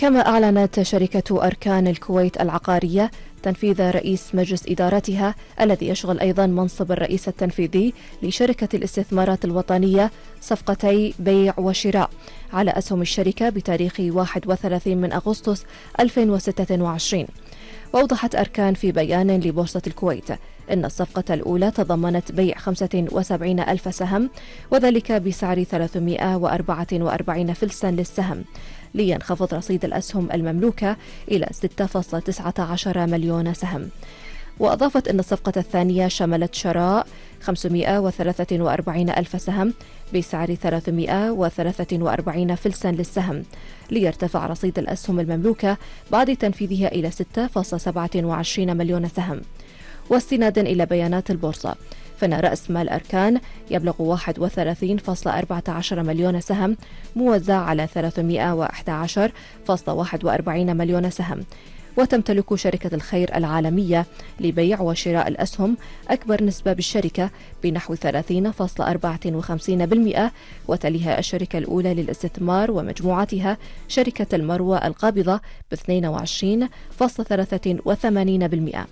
كما أعلنت شركة أركان الكويت العقارية تنفيذ رئيس مجلس إدارتها الذي يشغل أيضا منصب الرئيس التنفيذي لشركة الاستثمارات الوطنية صفقتي بيع وشراء على أسهم الشركة بتاريخ 31 من أغسطس 2026. وأوضحت أركان في بيان لبورصة الكويت إن الصفقة الأولى تضمنت بيع 75 ألف سهم، وذلك بسعر 344 فلسا للسهم، لينخفض رصيد الأسهم المملوكة إلى 6.19 مليون سهم. وأضافت أن الصفقة الثانية شملت شراء 543 ألف سهم بسعر 343 فلسا للسهم، ليرتفع رصيد الأسهم المملوكة بعد تنفيذها إلى 6.27 مليون سهم. واستنادا إلى بيانات البورصة، فإن رأس مال أركان يبلغ 31.14 مليون سهم موزع على 311.41 مليون سهم. وتمتلك شركة الخير العالمية لبيع وشراء الأسهم أكبر نسبة بالشركة بنحو 30.54%، وتليها الشركة الأولى للاستثمار ومجموعتها شركة المروة القابضة ب 22.83%.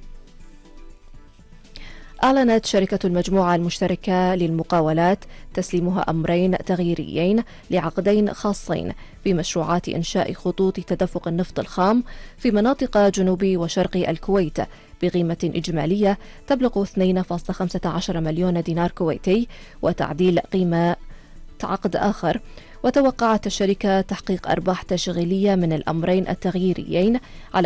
أعلنت شركة المجموعة المشتركة للمقاولات تسليمها أمرين تغييريين لعقدين خاصين بمشروعات إنشاء خطوط تدفق النفط الخام في مناطق جنوب وشرق الكويت بقيمة إجمالية تبلغ 2.15 مليون دينار كويتي، وتعديل قيمة عقد آخر. وتوقعت الشركة تحقيق أرباح تشغيلية من الأمرين التغييريين على